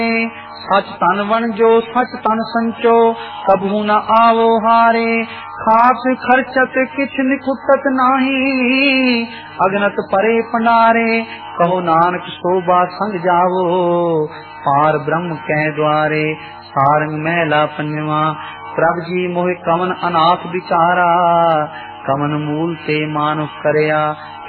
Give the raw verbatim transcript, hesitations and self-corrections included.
सच तन वन जो सच तन संचो, कबहू न आवो हारे। खास खर्चत किछ निकुटत नाही, अगनत परे पंडारे। कहो नानक शोभा संग जावो, पार ब्रह्म कै द्वारे। सारंग महला पंजवा। प्रभ जी मोहि कवन अनाथ बिचारा, कवन मूल ते मानुष करया।